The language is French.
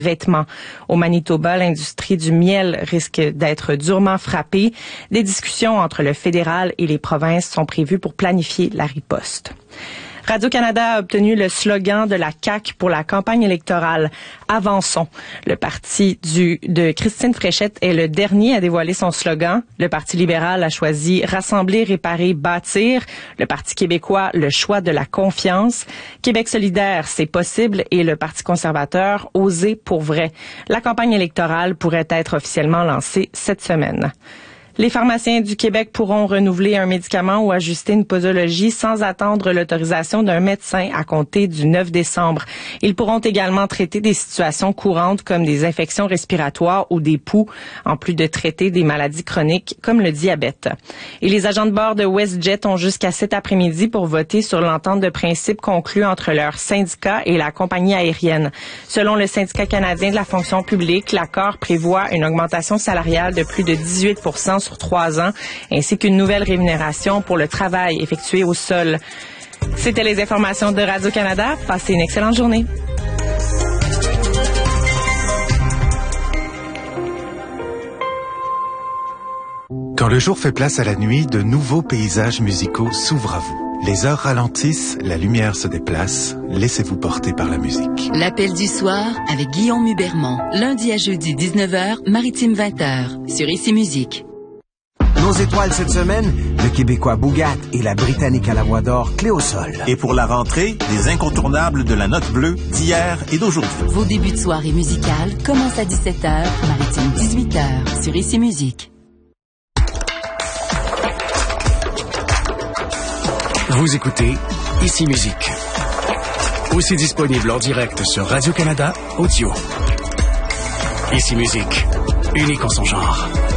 vêtements. Au Manitoba, l'industrie du miel risque d'être durement frappée. Des discussions entre le fédéral et les provinces sont prévues pour planifier la riposte. Radio-Canada a obtenu le slogan de la CAQ pour la campagne électorale. Avançons. Le parti de Christine Fréchette est le dernier à dévoiler son slogan. Le Parti libéral a choisi Rassembler, réparer, bâtir. Le Parti québécois, le choix de la confiance. Québec solidaire, c'est possible. Et le Parti conservateur, oser pour vrai. La campagne électorale pourrait être officiellement lancée cette semaine. Les pharmaciens du Québec pourront renouveler un médicament ou ajuster une posologie sans attendre l'autorisation d'un médecin à compter du 9 décembre. Ils pourront également traiter des situations courantes comme des infections respiratoires ou des poux, en plus de traiter des maladies chroniques comme le diabète. Et les agents de bord de WestJet ont jusqu'à cet après-midi pour voter sur l'entente de principe conclue entre leur syndicat et la compagnie aérienne. Selon le syndicat canadien de la fonction publique, l'accord prévoit une augmentation salariale de plus de 18% sur 3 ans, ainsi qu'une nouvelle rémunération pour le travail effectué au sol. C'était les informations de Radio-Canada. Passez une excellente journée. Quand le jour fait place à la nuit, de nouveaux paysages musicaux s'ouvrent à vous. Les heures ralentissent, la lumière se déplace. Laissez-vous porter par la musique. L'appel du soir avec Guillaume Hubermont. Lundi à jeudi 19h, Maritime 20h. Sur Ici Musique. Nos étoiles cette semaine, le Québécois Bougat et la Britannique à la voix d'or, Clé au sol. Et pour la rentrée, les incontournables de la note bleue d'hier et d'aujourd'hui. Vos débuts de soirée musicale commencent à 17h, Maritime 18h, sur Ici Musique. Vous écoutez Ici Musique. Aussi disponible en direct sur Radio-Canada Audio. Ici Musique, unique en son genre.